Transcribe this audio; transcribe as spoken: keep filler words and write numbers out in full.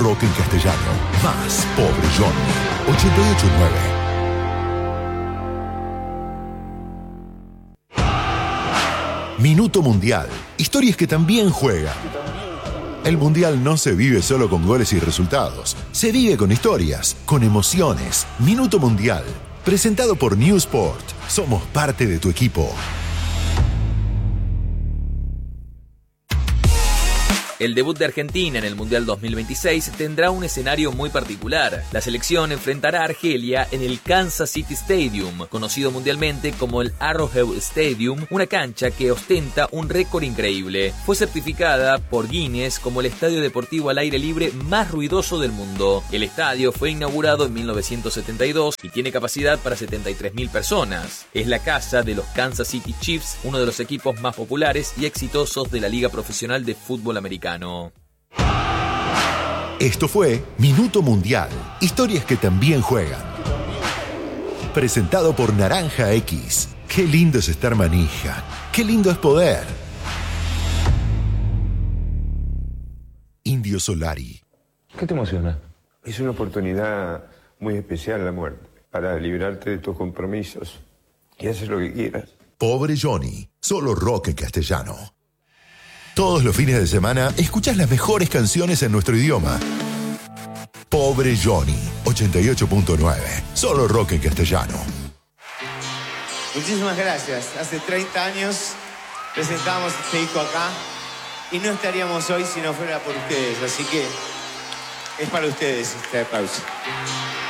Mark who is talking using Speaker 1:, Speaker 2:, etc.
Speaker 1: Rock en castellano, más Pobre Johnny, ochenta y ocho punto nueve. Minuto Mundial, historias que también juegan. El Mundial no se vive solo con goles y resultados, se vive con historias, con emociones. Minuto Mundial, presentado por Newsport. Somos parte de tu equipo.
Speaker 2: El debut de Argentina en el Mundial dos mil veintiséis tendrá un escenario muy particular. La selección enfrentará a Argelia en el Kansas City Stadium, conocido mundialmente como el Arrowhead Stadium, una cancha que ostenta un récord increíble. Fue certificada por Guinness como el estadio deportivo al aire libre más ruidoso del mundo. El estadio fue inaugurado en mil novecientos setenta y dos y tiene capacidad para setenta y tres mil personas. Es la casa de los Kansas City Chiefs, uno de los equipos más populares y exitosos de la Liga Profesional de Fútbol Americano.
Speaker 1: Esto fue Minuto Mundial, historias que también juegan. Presentado por Naranja X. Qué lindo es estar manija, qué lindo es poder. Indio Solari.
Speaker 3: ¿Qué te emociona?
Speaker 4: Es una oportunidad muy especial la muerte, para librarte de tus compromisos y hacer lo que quieras.
Speaker 1: Pobre Johnny, solo rock en castellano. Todos los fines de semana escuchás las mejores canciones en nuestro idioma. Pobre Johnny, ochenta y ocho punto nueve. Solo rock en castellano.
Speaker 5: Muchísimas gracias. Hace treinta años presentamos este disco acá y no estaríamos hoy si no fuera por ustedes. Así que es para ustedes este aplauso.